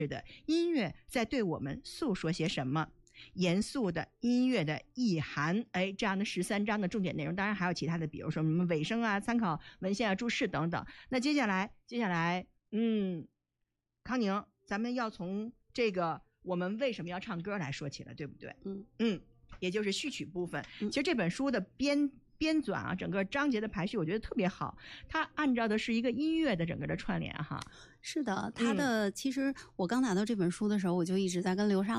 的音乐在对我们诉说些什么，严肃的音乐的意涵，这样的13章的重点内容，当然还有其他的，比如说什么尾声啊、参考文献啊、注释等等。那接下来，康宁，咱们要从这个我们为什么要唱歌来说起了，对不对？也就是序曲部分。其实这本书的编纂啊，整个章节的排序我觉得特别好，它按照的是一个音乐的整个的串联哈。 是的，它的其实我刚拿到这本书的时候，我就一直在跟刘莎